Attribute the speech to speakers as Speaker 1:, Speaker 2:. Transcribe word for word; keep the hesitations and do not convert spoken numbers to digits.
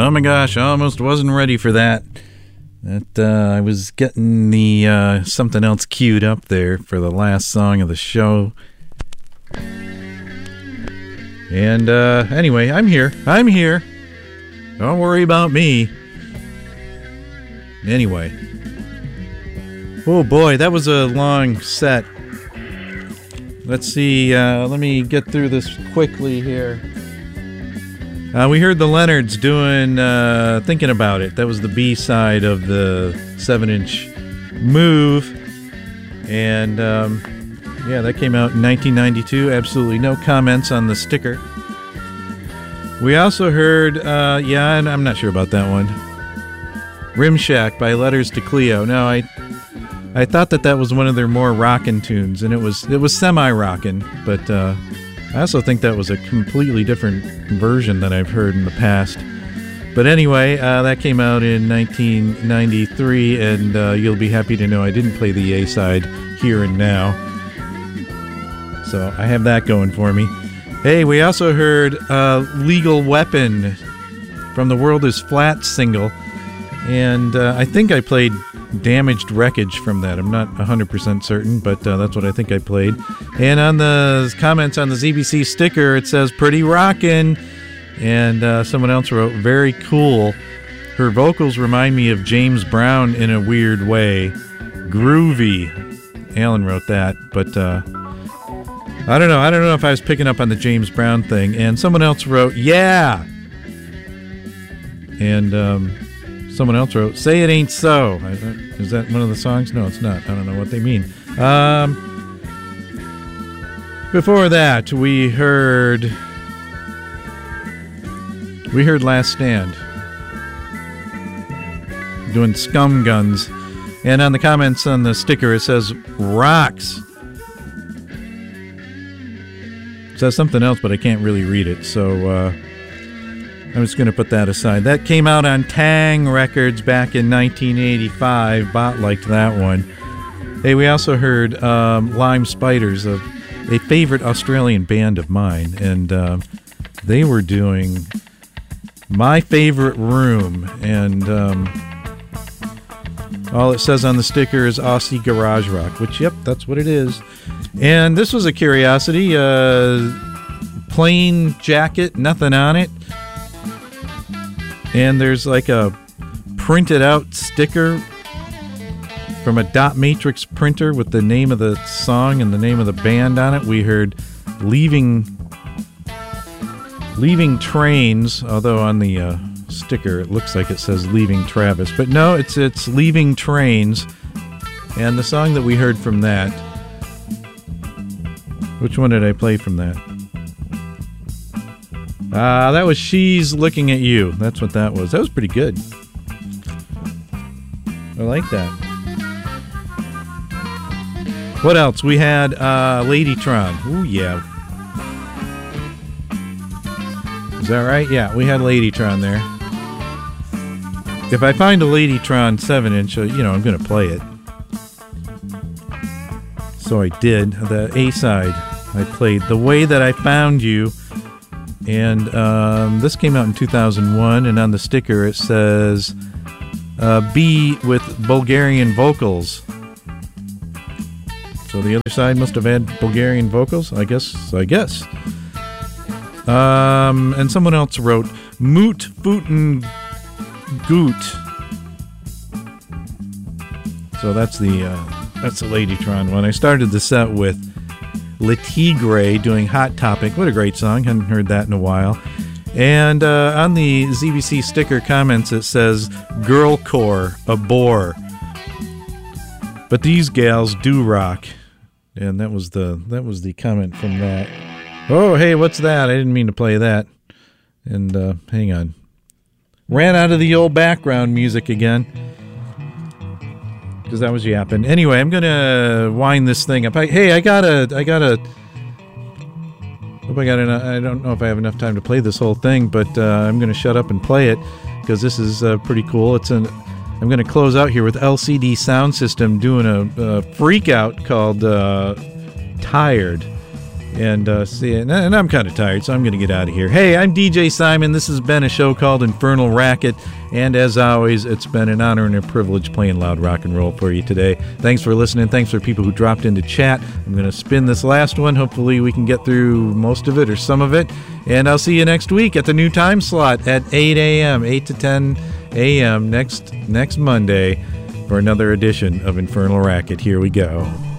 Speaker 1: Oh my gosh, I almost wasn't ready for that. That uh, I was getting the uh, something else queued up there for the last song of the show. And uh, anyway, I'm here. I'm here. Don't worry about me. Anyway. Oh boy, that was a long set. Let's see. Uh, let me get through this quickly here. Uh, we heard the Leonards doing uh, Thinking About It. That was the B-side of the seven-inch Move. And, um, yeah, that came out in nineteen ninety-two. Absolutely no comments on the sticker. We also heard, uh, yeah, and I'm not sure about that one, Rim Shack by Letters to Cleo. No, I I thought that that was one of their more rockin' tunes, and it was, it was semi-rockin', but... Uh, I also think that was a completely different version than I've heard in the past. But anyway, uh, that came out in nineteen ninety-three, and uh, you'll be happy to know I didn't play the A-side here and now. So I have that going for me. Hey, we also heard uh, Legal Weapon from the World is Flat single. And uh, I think I played Damaged Wreckage from that. I'm not one hundred percent certain, but uh, that's what I think I played. And on the comments on the Z B C sticker, it says, pretty rockin'. And uh, someone else wrote, very cool. Her vocals remind me of James Brown in a weird way. Groovy. Alan wrote that, but uh, I don't know. I don't know if I was picking up on the James Brown thing. And someone else wrote, yeah. And... um someone else wrote, say it ain't so. Is that one of the songs? No, it's not. I don't know what they mean. Um, before that, we heard... We heard Last Stand. Doing Scum Guns. And on the comments on the sticker, it says, rocks. It says something else, but I can't really read it, so... Uh, I'm just going to put that aside. That came out on Tang Records back in nineteen eighty-five. Bot liked that one. Hey, we also heard um, Lime Spiders, a, a favorite Australian band of mine, and uh, they were doing My Favorite Room, and um, all it says on the sticker is Aussie Garage Rock, which, yep, that's what it is. And this was a curiosity. Uh, plain jacket, nothing on it. And there's like a printed out sticker from a dot matrix printer with the name of the song and the name of the band on it. We heard Leaving Leaving Trains, although on the uh, sticker it looks like it says Leaving Travis. But no, it's it's Leaving Trains. And the song that we heard from that, which one did I play from that? Ah, uh, that was She's Looking at You. That's what that was. That was pretty good. I like that. What else? We had uh, Ladytron. Ooh, yeah. Is that right? Yeah, we had Ladytron there. If I find a Ladytron seven inch, you know, I'm going to play it. So I did. The A-side, I played The Way That I Found You. And um, this came out in two thousand one, and on the sticker it says uh, B with Bulgarian vocals. So the other side must have had Bulgarian vocals, I guess. I guess. Um, and someone else wrote Moot Footen Goot. So that's the uh, that's the Ladytron one. I started the set with Le Tigre doing Hot Topic. What a great song. Hadn't heard that in a while. And uh, on the Z B C sticker comments it says Girlcore, a bore. But these gals do rock. And that was the that was the comment from that. Oh, hey, what's that? I didn't mean to play that. And uh, hang on. Ran out of the old background music again. Because that was yapping. Anyway, I'm gonna wind this thing up. I, hey, I gotta, I gotta. Hope I got enough. I don't know if I have enough time to play this whole thing, but uh, I'm gonna shut up and play it because this is uh, pretty cool. It's an. I'm gonna close out here with L C D Sound System doing a, a freak out called uh, "Tired," And uh, see, and, and I'm kind of tired, so I'm going to get out of here. Hey, I'm D J Simon. This has been a show called Infernal Racket. And as always, it's been an honor and a privilege playing loud rock and roll for you today. Thanks for listening. Thanks for people who dropped into chat. I'm going to spin this last one. Hopefully we can get through most of it or some of it. And I'll see you next week at the new time slot at eight a.m., eight to ten a.m. next next Monday for another edition of Infernal Racket. Here we go.